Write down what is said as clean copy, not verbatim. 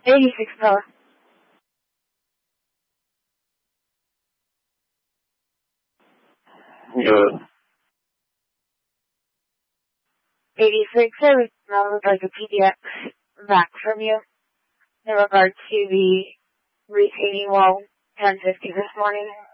86 power. 86, I would like a PDX back from you in regard to the retaining wall 1050 this morning.